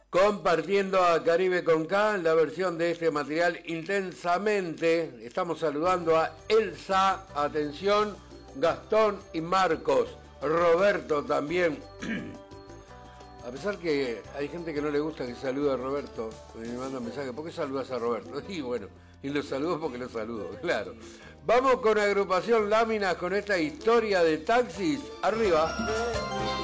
Compartiendo a Caribe con K, la versión de este material intensamente. Estamos saludando a Elsa, atención, Gastón y Marcos, Roberto también. A pesar que hay gente que no le gusta que salude a Roberto, me mandan mensajes, ¿por qué saludas a Roberto? Y bueno, y lo saludo porque lo saludo, claro. Vamos con Agrupación Láminas con esta historia de taxis. Arriba.